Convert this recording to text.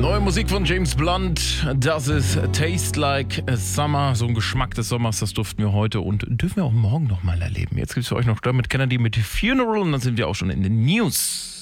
Neue Musik von James Blunt, das ist Taste Like a Summer, so ein Geschmack des Sommers, das durften wir heute und dürfen wir auch morgen nochmal erleben. Jetzt gibt es für euch noch Dermot Kennedy mit Funeral und dann sind wir auch schon in den News.